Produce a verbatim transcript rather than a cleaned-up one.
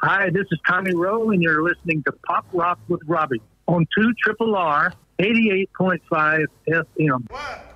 Hi, this is Tommy Rowe, and you're listening to Pop Rock with Robbie on two R R R eighty-eight point five F M. What?